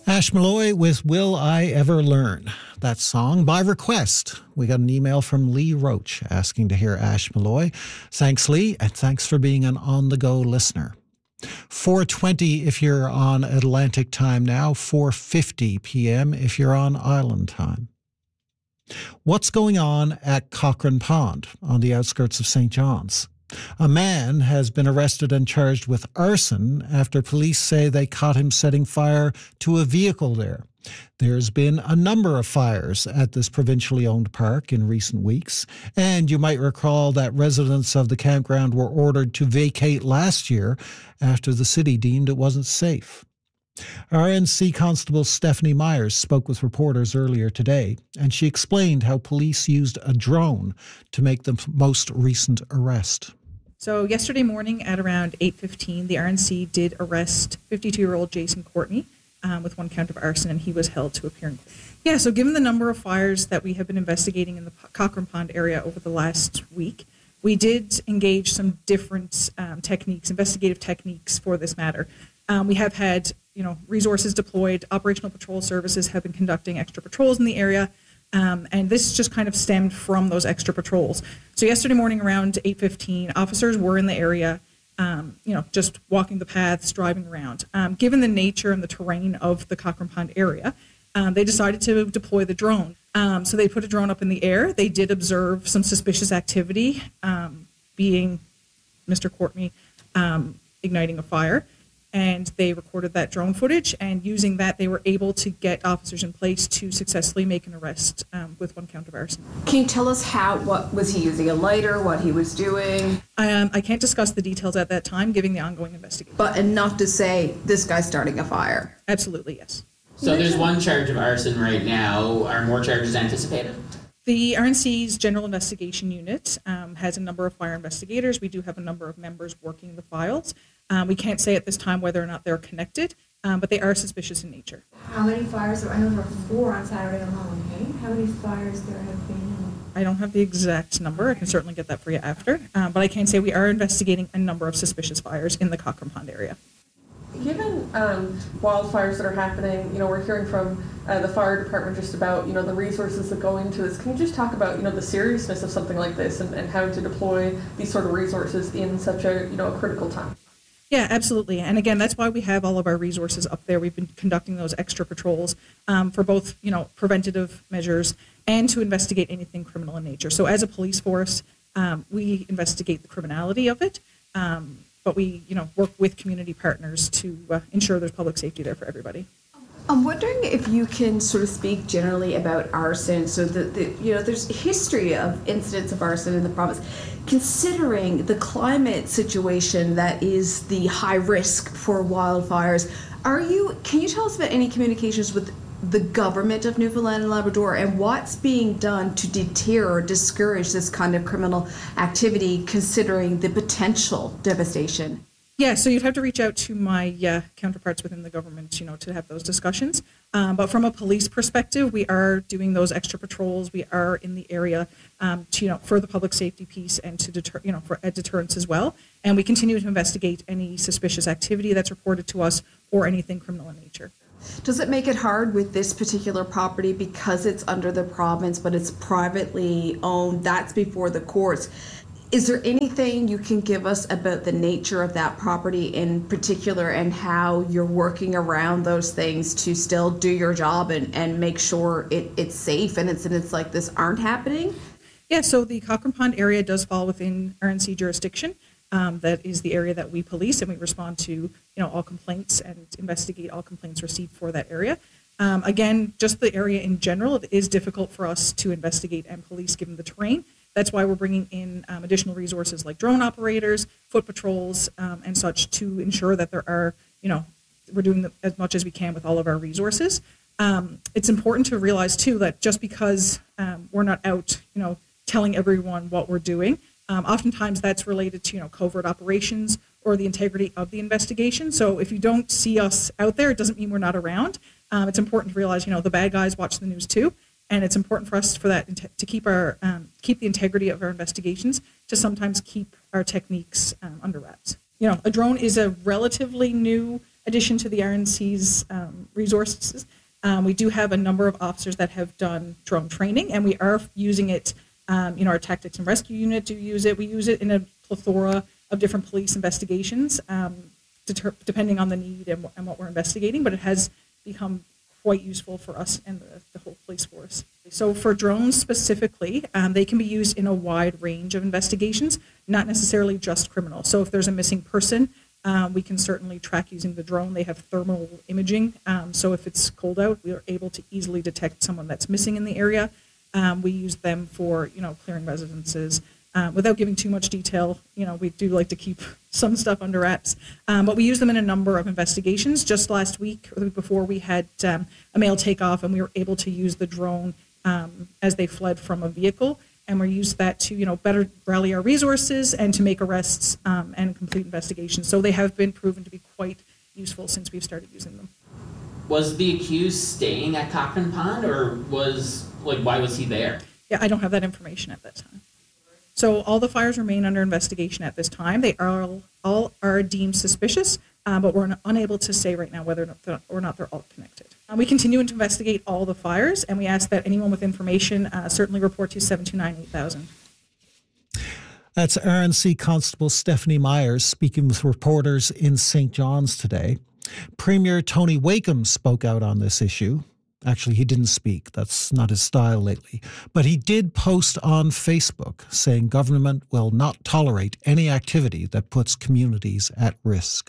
Ash Malloy with Will I Ever Learn? That song by request. We got an email from Lee Roach asking to hear Ash Malloy. Thanks, Lee, and thanks for being an on-the-go listener. 4:20 if you're on Atlantic time now, 4:50 p.m. if you're on Island time. What's going on at Cochrane Pond on the outskirts of St. John's? A man has been arrested and charged with arson after police say they caught him setting fire to a vehicle there. There's been a number of fires at this provincially owned park in recent weeks, and you might recall that residents of the campground were ordered to vacate last year after the city deemed it wasn't safe. RNC Constable Stephanie Myers spoke with reporters earlier today, and she explained how police used a drone to make the most recent arrest. So yesterday morning at around 8:15, the RNC did arrest 52-year-old Jason Courtney with one count of arson, and he was held to appear in court. Yeah, so given the number of fires that we have been investigating in the Cochrane Pond area over the last week, we did engage some different techniques, investigative techniques for this matter. We have had resources deployed. Operational patrol services have been conducting extra patrols in the area, and this just kind of stemmed from those extra patrols. So yesterday morning around 8:15, officers were in the area, just walking the paths, driving around. Given the nature and the terrain of the Cochrane Pond area, they decided to deploy the drone. So they put a drone up in the air. They did observe some suspicious activity, being Mr. Courtney igniting a fire. And they recorded that drone footage, and using that, they were able to get officers in place to successfully make an arrest with one count of arson. Can you tell us what was he using, a lighter, what he was doing? I can't discuss the details at that time, given the ongoing investigation. But enough to say this guy's starting a fire? Absolutely, yes. So there's one charge of arson right now. Are more charges anticipated? The RNC's General Investigation Unit has a number of fire investigators. We do have a number of members working the files. We can't say at this time whether or not they're connected, but they are suspicious in nature. How many fires? I know there were 4 on Saturday alone, okay? How many fires there have been? I don't have the exact number. I can certainly get that for you after. But I can say we are investigating a number of suspicious fires in the Cochrane Pond area. Given wildfires that are happening, we're hearing from the fire department just about, the resources that go into this. Can you just talk about, the seriousness of something like this and having to deploy these sort of resources in such a, a critical time? Yeah, absolutely. And again, that's why we have all of our resources up there. We've been conducting those extra patrols for both, preventative measures and to investigate anything criminal in nature. So as a police force, we investigate the criminality of it. But we, work with community partners to ensure there's public safety there for everybody. I'm wondering if you can sort of speak generally about arson. So there's a history of incidents of arson in the province. Considering the climate situation that is the high risk for wildfires, can you tell us about any communications with the government of Newfoundland and Labrador and what's being done to deter or discourage this kind of criminal activity, considering the potential devastation? Yeah, so you'd have to reach out to my counterparts within the government, to have those discussions. But from a police perspective, we are doing those extra patrols. We are in the area, for the public safety piece and to deter, for a deterrence as well. And we continue to investigate any suspicious activity that's reported to us or anything criminal in nature. Does it make it hard with this particular property because it's under the province, but it's privately owned? That's before the courts. Is there anything you can give us about the nature of that property in particular and how you're working around those things to still do your job and make sure it's safe and incidents like this aren't happening? Yeah, so the Cochrane Pond area does fall within RNC jurisdiction. That is the area that we police, and we respond to all complaints and investigate all complaints received for that area. Again, just the area in general, it is difficult for us to investigate and police given the terrain. That's why we're bringing in additional resources like drone operators, foot patrols, and such to ensure that there are, we're doing as much as we can with all of our resources. It's important to realize too that just because we're not out, telling everyone what we're doing, oftentimes that's related to, covert operations or the integrity of the investigation. So if you don't see us out there, it doesn't mean we're not around. It's important to realize, the bad guys watch the news too. And it's important for us to keep the integrity of our investigations, to sometimes keep our techniques under wraps. A drone is a relatively new addition to the RNC's resources, we do have a number of officers that have done drone training, and we are using it. Our tactics and rescue unit do use it. We use it in a plethora of different police investigations, depending on the need and what we're investigating, but it has become quite useful for us and the whole police force. So for drones specifically, they can be used in a wide range of investigations, not necessarily just criminal. So if there's a missing person, we can certainly track using the drone. They have thermal imaging, so if it's cold out, we are able to easily detect someone that's missing in the area. We use them for, clearing residences. Without giving too much detail, we do like to keep some stuff under wraps. But we use them in a number of investigations. Just last week or the week before, we had a male takeoff, and we were able to use the drone as they fled from a vehicle. And we used that to, better rally our resources and to make arrests and complete investigations. So they have been proven to be quite useful since we've started using them. Was the accused staying at Cochrane Pond, or why was he there? Yeah, I don't have that information at that time. So all the fires remain under investigation at this time. They all are deemed suspicious, but we're unable to say right now whether or not they're all connected. We continue to investigate all the fires, and we ask that anyone with information certainly report to 729-8000. That's RNC Constable Stephanie Myers speaking with reporters in St. John's today. Premier Tony Wakeham spoke out on this issue. Actually, he didn't speak. That's not his style lately. But he did post on Facebook saying government will not tolerate any activity that puts communities at risk.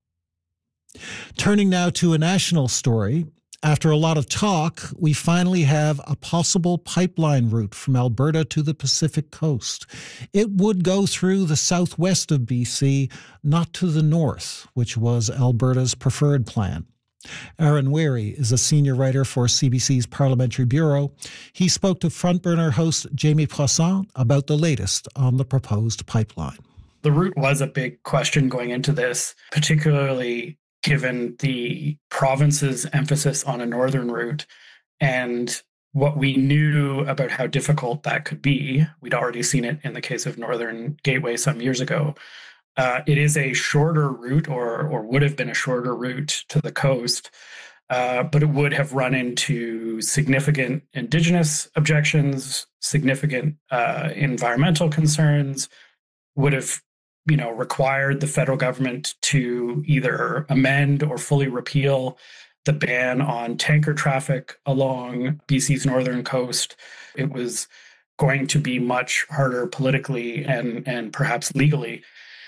Turning now to a national story. After a lot of talk, we finally have a possible pipeline route from Alberta to the Pacific coast. It would go through the southwest of BC, not to the north, which was Alberta's preferred plan. Aaron Weary is a senior writer for CBC's Parliamentary Bureau. He spoke to Front Burner host Jamie Poisson about the latest on the proposed pipeline. The route was a big question going into this, particularly given the province's emphasis on a northern route and what we knew about how difficult that could be. We'd already seen it in the case of Northern Gateway some years ago. It is a shorter route, or would have been a shorter route to the coast, but it would have run into significant Indigenous objections, significant environmental concerns, would have required the federal government to either amend or fully repeal the ban on tanker traffic along BC's northern coast. It was going to be much harder politically and perhaps legally.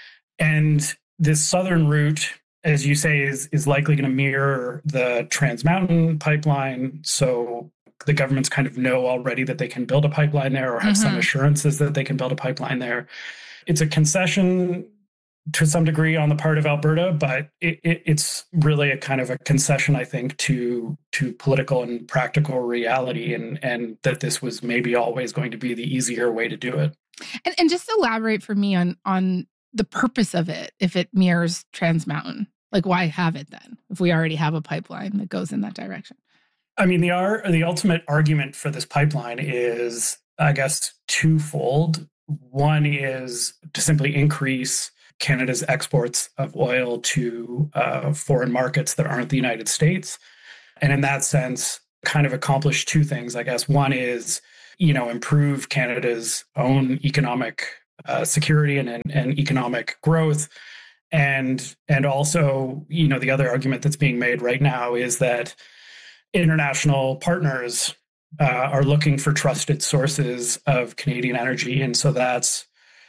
And this southern route, as you say, is likely going to mirror the Trans Mountain pipeline. So the governments kind of know already that they can build a pipeline there, or have some assurances that they can build a pipeline there. It's a concession to some degree on the part of Alberta, but it's really a kind of a concession, I think, to political and practical reality, and that this was maybe always going to be the easier way to do it. And just elaborate for me on the purpose of it, if it mirrors Trans Mountain. Like, why have it then, if we already have a pipeline that goes in that direction? I mean, the ultimate argument for this pipeline is, I guess, twofold. One is to simply increase Canada's exports of oil to foreign markets that aren't the United States. And in that sense, kind of accomplish two things, I guess. One is, improve Canada's own economic security and economic growth. And also, the other argument that's being made right now is that international partners are looking for trusted sources of Canadian energy. And so that's,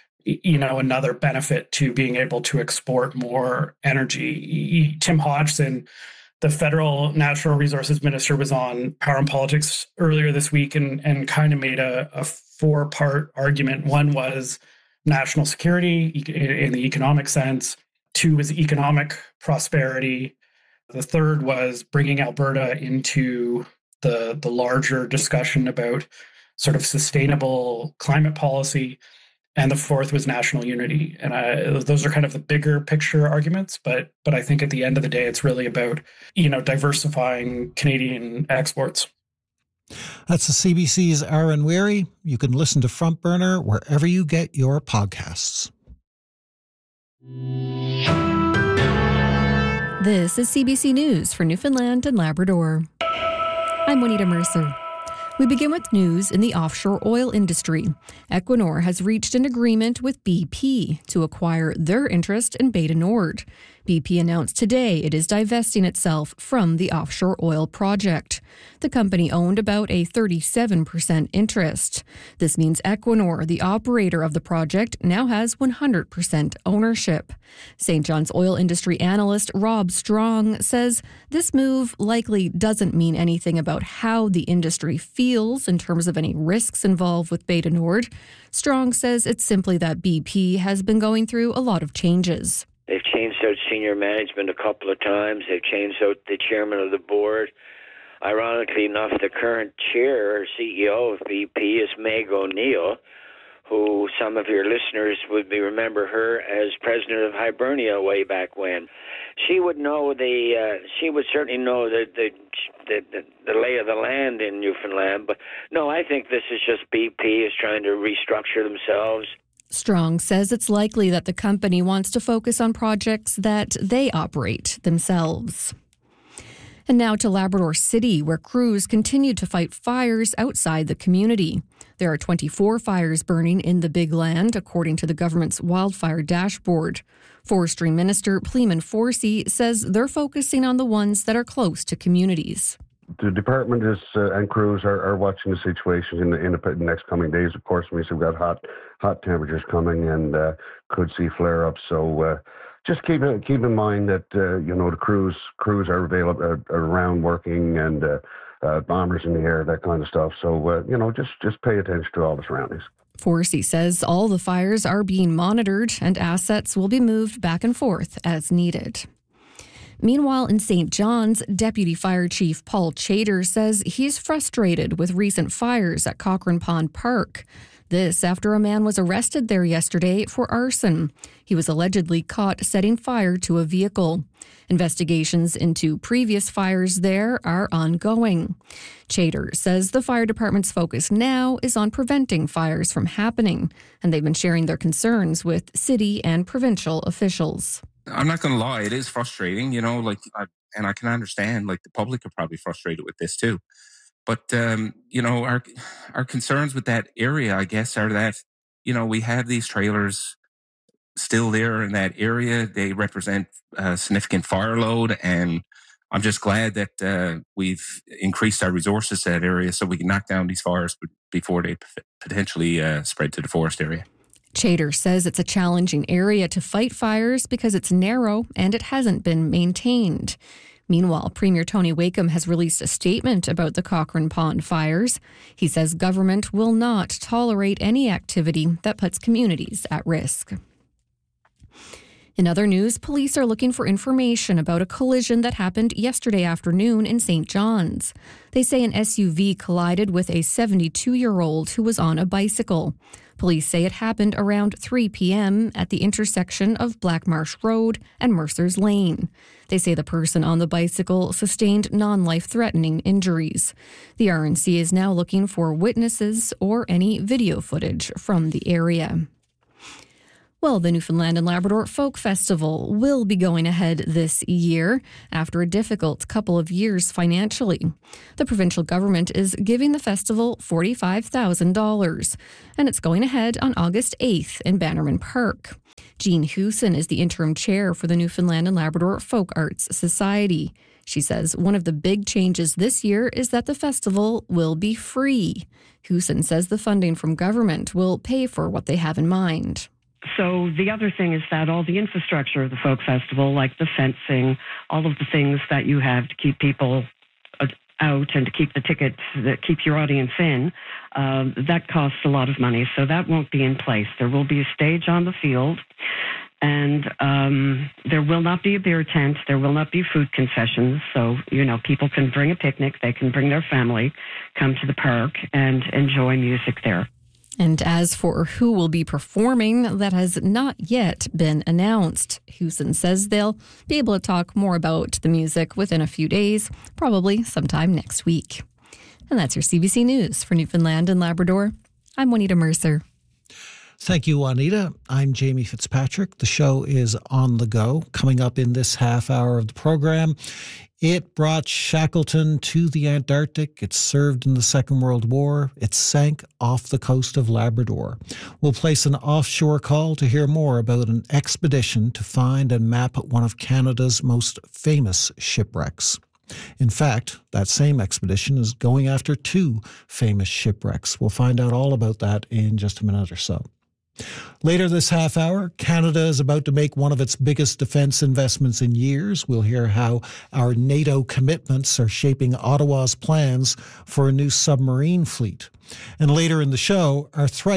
another benefit to being able to export more energy. Tim Hodgson, the federal natural resources minister, was on Power and Politics earlier this week and kind of made a four-part argument. One was national security in the economic sense. Two was economic prosperity. The third was bringing Alberta into the larger discussion about sort of sustainable climate policy. And the fourth was national unity. And those are kind of the bigger picture arguments. But I think at the end of the day, it's really about, diversifying Canadian exports. That's the CBC's Aaron Weary. You can listen to Front Burner wherever you get your podcasts. The This is CBC News for Newfoundland and Labrador. I'm Juanita Mercer. We begin with news in the offshore oil industry. Equinor has reached an agreement with BP to acquire their interest in Bay du Nord. BP announced today it is divesting itself from the offshore oil project. The company owned about a 37% interest. This means Equinor, the operator of the project, now has 100% ownership. St. John's oil industry analyst Rob Strong says this move likely doesn't mean anything about how the industry feels in terms of any risks involved with Bay du Nord. Strong says it's simply that BP has been going through a lot of changes. They've changed out senior management a couple of times. They've changed out the chairman of the board. Ironically enough, the current chair or CEO of BP is Meg O'Neill, who some of your listeners would remember her as president of Hibernia way back when. She would know she would certainly know the lay of the land in Newfoundland. But no, I think this is just BP is trying to restructure themselves. Strong says it's likely that the company wants to focus on projects that they operate themselves. And now to Labrador City, where crews continue to fight fires outside the community. There are 24 fires burning in the Big Land, according to the government's wildfire dashboard. Forestry Minister Pleeman Forsey says they're focusing on the ones that are close to communities. The department and crews are watching the situation in the next coming days. Of course, means we've got hot temperatures coming and could see flare-ups. So just keep in mind that the crews are available, are around working, and bombers in the air, that kind of stuff. So just pay attention to all the surroundings. Forsey says all the fires are being monitored and assets will be moved back and forth as needed. Meanwhile, in St. John's, Deputy Fire Chief Paul Chater says he's frustrated with recent fires at Cochrane Pond Park. This after a man was arrested there yesterday for arson. He was allegedly caught setting fire to a vehicle. Investigations into previous fires there are ongoing. Chater says the fire department's focus now is on preventing fires from happening, and they've been sharing their concerns with city and provincial officials. I'm not going to lie, it is frustrating, and I can understand, the public are probably frustrated with this too. But, our concerns with that area, I guess, are that, we have these trailers still there in that area. They represent a significant fire load, and I'm just glad that we've increased our resources to that area so we can knock down these fires before they potentially spread to the forest area. Chater says it's a challenging area to fight fires because it's narrow and it hasn't been maintained. Meanwhile, Premier Tony Wakeham has released a statement about the Cochrane Pond fires. He says government will not tolerate any activity that puts communities at risk. In other news, police are looking for information about a collision that happened yesterday afternoon in St. John's. They say an SUV collided with a 72-year-old who was on a bicycle. Police say it happened around 3 p.m. at the intersection of Black Marsh Road and Mercer's Lane. They say the person on the bicycle sustained non-life-threatening injuries. The RNC is now looking for witnesses or any video footage from the area. Well, the Newfoundland and Labrador Folk Festival will be going ahead this year after a difficult couple of years financially. The provincial government is giving the festival $45,000, and it's going ahead on August 8th in Bannerman Park. Jean Huson is the interim chair for the Newfoundland and Labrador Folk Arts Society. She says one of the big changes this year is that the festival will be free. Huson says the funding from government will pay for what they have in mind. So the other thing is that all the infrastructure of the folk festival, like the fencing, all of the things that you have to keep people out and to keep the tickets, that keep your audience in, that costs a lot of money. So that won't be in place. There will be a stage on the field, and there will not be a beer tent. There will not be food concessions. So, people can bring a picnic. They can bring their family, come to the park, and enjoy music there. And as for who will be performing, that has not yet been announced. Huson says they'll be able to talk more about the music within a few days, probably sometime next week. And that's your CBC News for Newfoundland and Labrador. I'm Juanita Mercer. Thank you, Juanita. I'm Jamie Fitzpatrick. The show is On the Go. Coming up in this half hour of the program, it brought Shackleton to the Antarctic. It served in the Second World War. It sank off the coast of Labrador. We'll place an offshore call to hear more about an expedition to find and map one of Canada's most famous shipwrecks. In fact, that same expedition is going after two famous shipwrecks. We'll find out all about that in just a minute or so. Later this half hour, Canada is about to make one of its biggest defence investments in years. We'll hear how our NATO commitments are shaping Ottawa's plans for a new submarine fleet. And later in the show,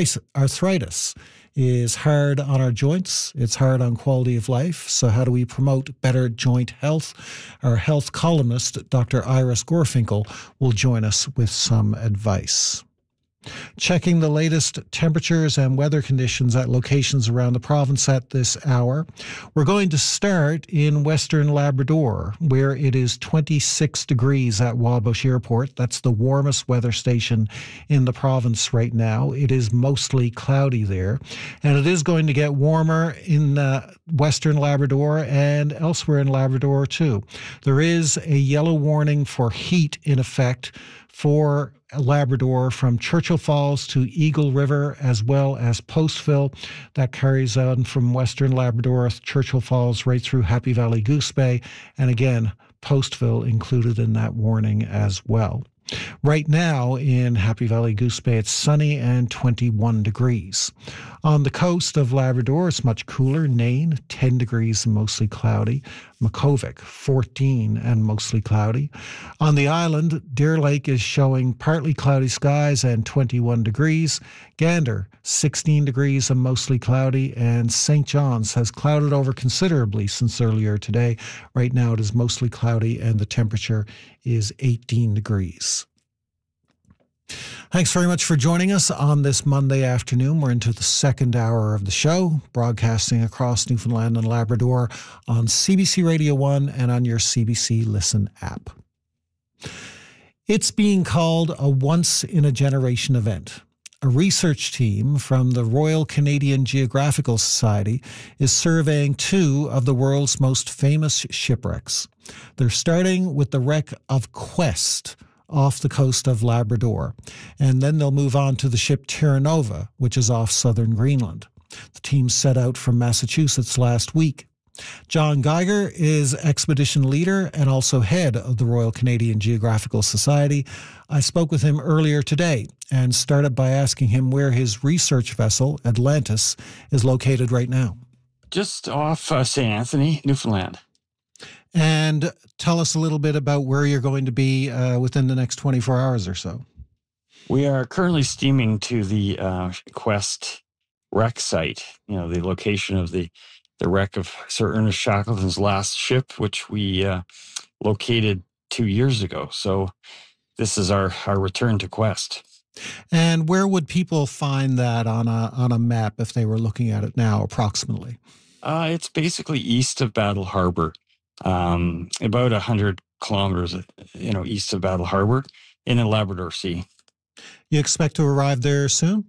arthritis is hard on our joints. It's hard on quality of life. So how do we promote better joint health? Our health columnist, Dr. Iris Gorfinkel, will join us with some advice. Checking the latest temperatures and weather conditions at locations around the province at this hour. We're going to start in Western Labrador, where it is 26 degrees at Wabush Airport. That's the warmest weather station in the province right now. It is mostly cloudy there, and it is going to get warmer in Western Labrador and elsewhere in Labrador too. There is a yellow warning for heat in effect for Labrador from Churchill Falls to Eagle River, as well as Postville. That carries on from Western Labrador, Churchill Falls, right through Happy Valley Goose Bay. And again, Postville included in that warning as well. Right now in Happy Valley Goose Bay, it's sunny and 21 degrees. On the coast of Labrador, it's much cooler. Nain, 10 degrees and mostly cloudy. Makkovik, 14 and mostly cloudy. On the island, Deer Lake is showing partly cloudy skies and 21 degrees. Gander, 16 degrees and mostly cloudy. And St. John's has clouded over considerably since earlier today. Right now it is mostly cloudy and the temperature is 18 degrees. Thanks very much for joining us on this Monday afternoon. We're into the second hour of the show, broadcasting across Newfoundland and Labrador on CBC Radio 1 and on your CBC Listen app. It's being called a once-in-a-generation event. A research team from the Royal Canadian Geographical Society is surveying two of the world's most famous shipwrecks. They're starting with the wreck of Quest off the coast of Labrador, and then they'll move on to the ship Terra Nova, which is off southern Greenland. The team set out from Massachusetts last week. John Geiger is expedition leader and also head of the Royal Canadian Geographical Society. I spoke with him earlier today and started by asking him where his research vessel, Atlantis, is located right now. Just off St. Anthony, Newfoundland. And tell us a little bit about where you're going to be within the next 24 hours or so. We are currently steaming to the Quest wreck site, the location of the wreck of Sir Ernest Shackleton's last ship, which we located 2 years ago. So this is our return to Quest. And where would people find that on a map if they were looking at it now, approximately? It's basically east of Battle Harbor. About 100 kilometers, east of Battle Harbor in the Labrador Sea. You expect to arrive there soon?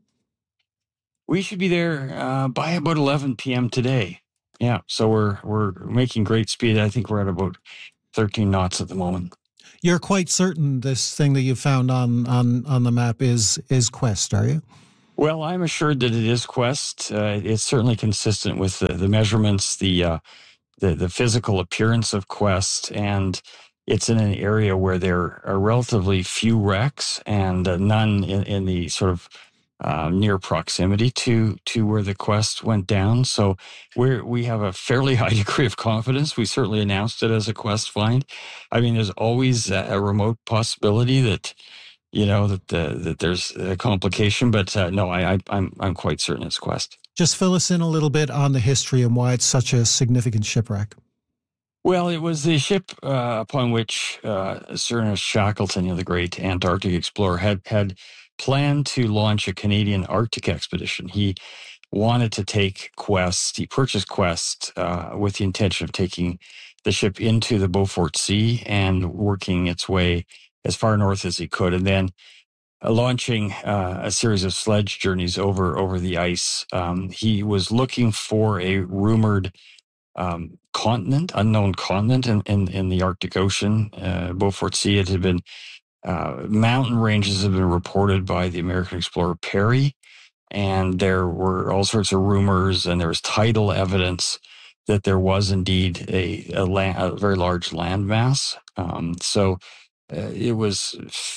We should be there by about 11 p.m. today. Yeah, so we're making great speed. I think we're at about 13 knots at the moment. You're quite certain this thing that you found on the map is Quest, are you? Well, I'm assured that it is Quest. It's certainly consistent with the measurements, the physical appearance of Quest, and it's in an area where there are relatively few wrecks and none in the sort of near proximity to where the Quest went down. So we have a fairly high degree of confidence. We certainly announced it as a Quest find. I mean, there's always a remote possibility that that there's a complication, but no, I'm quite certain it's Quest. Just fill us in a little bit on the history and why it's such a significant shipwreck. Well, it was the ship upon which Sir Ernest Shackleton, the great Antarctic explorer, had planned to launch a Canadian Arctic expedition. He wanted to take Quest. He purchased Quest with the intention of taking the ship into the Beaufort Sea and working its way as far north as he could, and then launching a series of sledge journeys over the ice. He was looking for a rumored unknown continent in the Arctic Ocean. Beaufort Sea, it had been mountain ranges have been reported by the American explorer Perry, and there were all sorts of rumors, and there was tidal evidence that there was indeed a very large landmass. So it was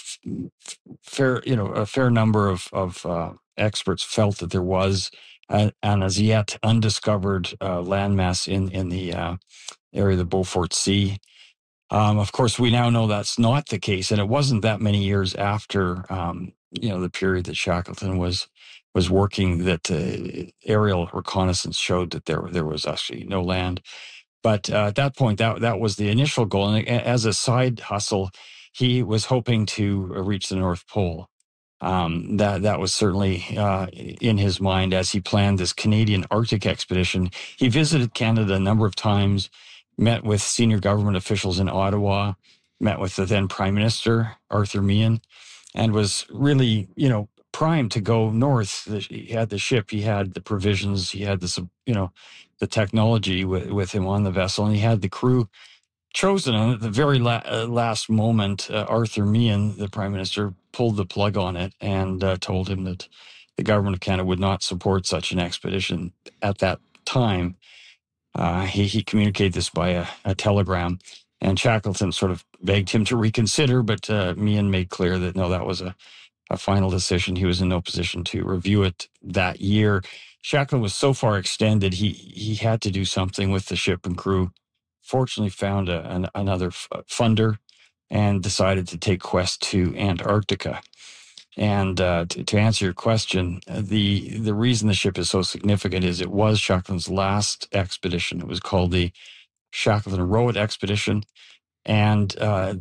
fair, a fair number of experts felt that there was an as yet undiscovered landmass in the area of the Beaufort Sea. Of course, we now know that's not the case, and it wasn't that many years after the period that Shackleton was working that aerial reconnaissance showed that there was actually no land. But at that point, that was the initial goal, and as a side hustle, he was hoping to reach the North Pole. That was certainly in his mind as he planned this Canadian Arctic expedition. He visited Canada a number of times, met with senior government officials in Ottawa, met with the then Prime Minister, Arthur Meehan, and was really, primed to go north. He had the ship, he had the provisions, he had the technology with him on the vessel, and he had the crew chosen. And at the very last moment, Arthur Meehan, the Prime Minister, pulled the plug on it and told him that the government of Canada would not support such an expedition at that time. He communicated this by a telegram, and Shackleton sort of begged him to reconsider, but Meehan made clear that no, that was a final decision. He was in no position to review it that year. Shackleton was so far extended, he had to do something with the ship and crew. Fortunately, found another funder and decided to take Quest to Antarctica. And to answer your question, the reason the ship is so significant is it was Shackleton's last expedition. It was called the Shackleton Rowett Expedition. And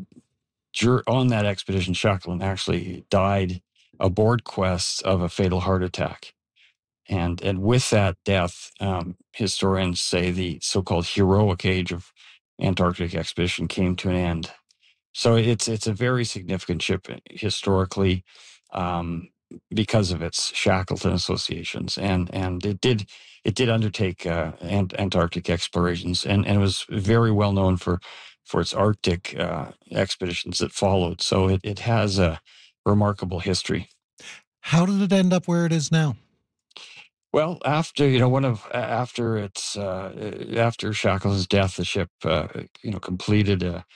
on that expedition, Shackleton actually died aboard Quest of a fatal heart attack. And with that death, historians say the so-called heroic age of Antarctic expedition came to an end. So it's a very significant ship historically because of its Shackleton associations, and it did undertake Antarctic explorations, and it was very well known for its Arctic expeditions that followed. So it has a remarkable history. How did it end up where it is now? Well, after after Shackleton's death, the ship completed a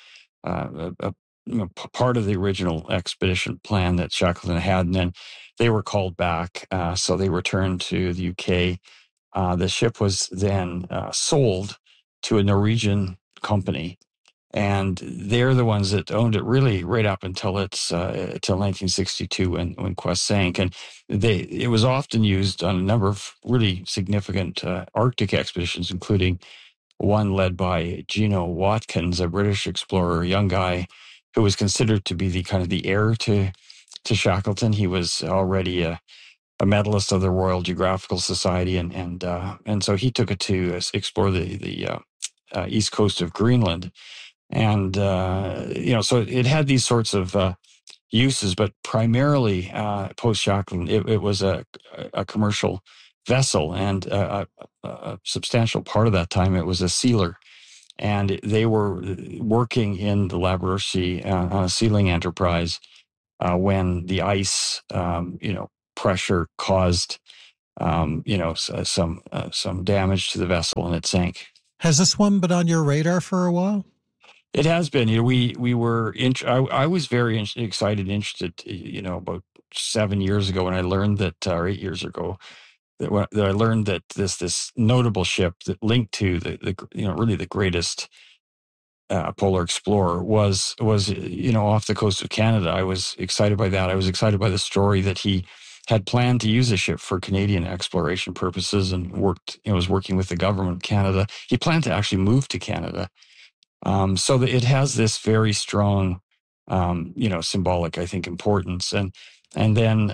part of the original expedition plan that Shackleton had, and then they were called back. So they returned to the UK. The ship was then sold to a Norwegian company, and they're the ones that owned it really right up until 1962 when Quest sank. And it was often used on a number of really significant Arctic expeditions, including one led by Gino Watkins, a British explorer, a young guy who was considered to be the heir to Shackleton. He was already a medalist of the Royal Geographical Society, and so he took it to explore the east coast of Greenland. And, so it had these sorts of uses, but primarily post-Shackleton, it was a commercial vessel, and a substantial part of that time it was a sealer. And they were working in the Labrador Sea on a sealing enterprise when the ice, pressure caused, some damage to the vessel, and it sank. Has this one been on your radar for a while? It has been. We were. I was very excited, interested. About 7 years ago when I learned that, or 8 years ago, that I learned that this notable ship that linked to the really the greatest polar explorer was off the coast of Canada. I was excited by that. I was excited by the story that he had planned to use the ship for Canadian exploration purposes, and was working with the government of Canada. He planned to actually move to Canada. So that it has this very strong, symbolic, I think, importance, and then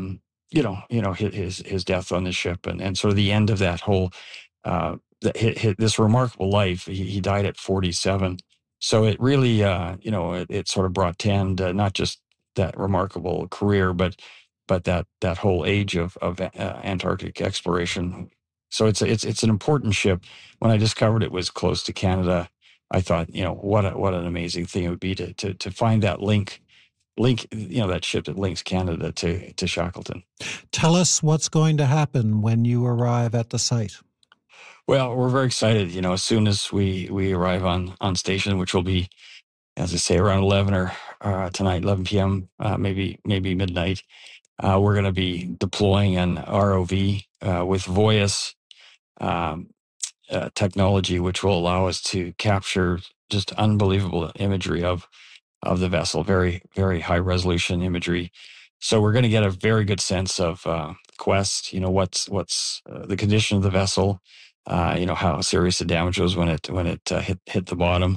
his death on the ship, and sort of the end of that whole this remarkable life. He died at 47, so it really it sort of brought to end not just that remarkable career, but that whole age of Antarctic exploration. So it's an important ship. When I discovered it was close to Canada, I thought, what an amazing thing it would be to find that link, that ship that links Canada to Shackleton. Tell us what's going to happen when you arrive at the site. Well, we're very excited. As soon as we arrive on station, which will be, as I say, around 11 or tonight, 11 p.m., maybe midnight, we're going to be deploying an ROV with Voyas technology, which will allow us to capture just unbelievable imagery of the vessel, very, very high resolution imagery. So we're going to get a very good sense of Quest, what's the condition of the vessel, how serious the damage was when it hit the bottom.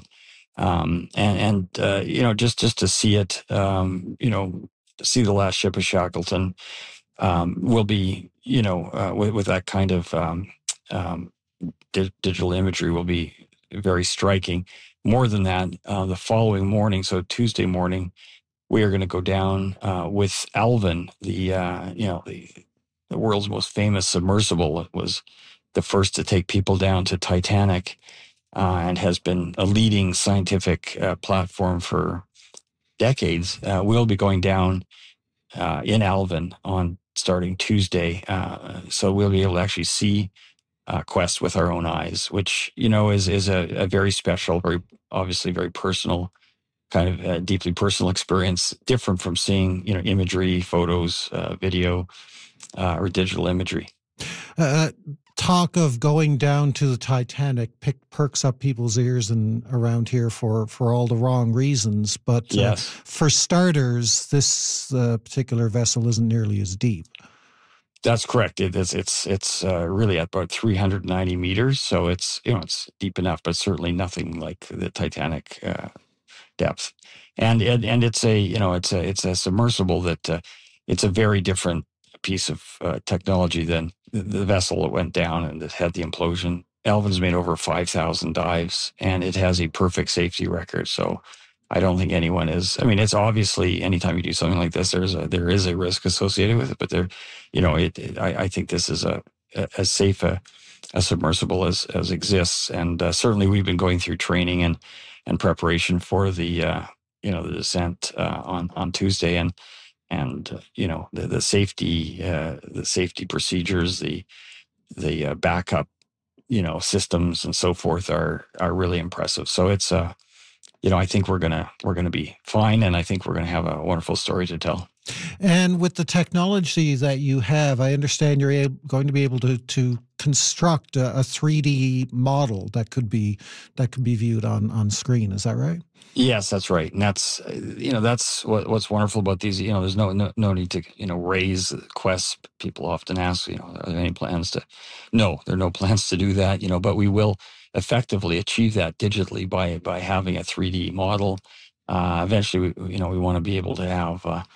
Just to see it, see the last ship of Shackleton will be, with that kind of digital imagery will be very striking. More than that, the following morning, so Tuesday morning, we are going to go down with Alvin, the world's most famous submersible. It was the first to take people down to Titanic and has been a leading scientific platform for decades. We'll be going down in Alvin on starting Tuesday. So we'll be able to actually see Quest with our own eyes, which, is a very special, very obviously very personal, kind of deeply personal experience, different from seeing, imagery, photos, video, or digital imagery. Talk of going down to the Titanic perks up people's ears and around here for all the wrong reasons. But yes. For starters, this particular vessel isn't nearly as deep. That's correct. It's really at about 390 meters, so it's deep enough, but certainly nothing like the Titanic depth. And it's a submersible that it's a very different piece of technology than the vessel that went down and that had the implosion. Alvin's made over 5,000 dives, and it has a perfect safety record. So I don't think anyone is. I mean, it's obviously anytime you do something like this, there is a risk associated with it. But I think this is as safe a submersible as exists. And certainly, we've been going through training and preparation for the descent on Tuesday, and the safety procedures, the backup systems and so forth are really impressive. So it's I think we're gonna be fine, and I think we're gonna have a wonderful story to tell. And with the technology that you have, I understand you're going to be able to construct a 3D model that could be viewed on screen. Is that right? Yes, that's right, and that's what's wonderful about these. There's no need to raise quests. People often ask, are there any plans to? No, there are no plans to do that. But we will effectively achieve that digitally by having a 3D model. Eventually, we want to be able to have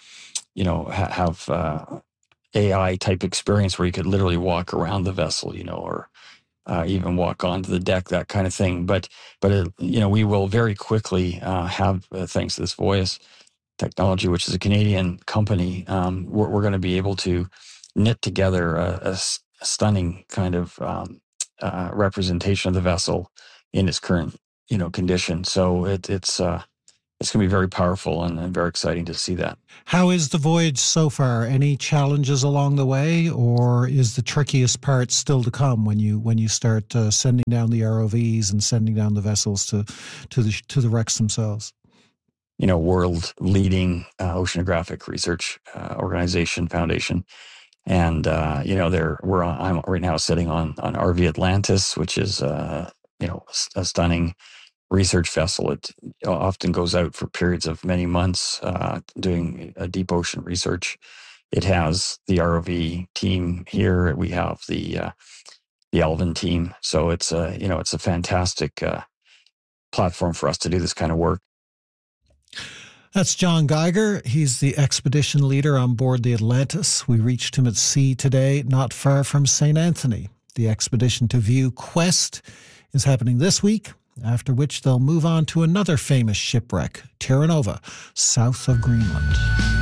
AI type experience where you could literally walk around the vessel, or even walk onto the deck, that kind of thing. But we will very quickly have, thanks to this Voyas technology, which is a Canadian company, we're going to be able to knit together a stunning kind of representation of the vessel in its current condition. So it's going to be very powerful and very exciting to see that. How is the voyage so far? Any challenges along the way, or is the trickiest part still to come when you start sending down the ROVs and sending down the vessels to the wrecks themselves? World leading oceanographic research organization foundation, and I'm right now sitting on RV Atlantis, which is a stunning research vessel. It often goes out for periods of many months doing deep ocean research. It has the ROV team here. We have the Alvin team. So it's a fantastic platform for us to do this kind of work. That's John Geiger. He's the expedition leader on board the Atlantis. We reached him at sea today, not far from St. Anthony. The expedition to view Quest is happening this week. after which they'll move on to another famous shipwreck, Terra Nova, south of Greenland.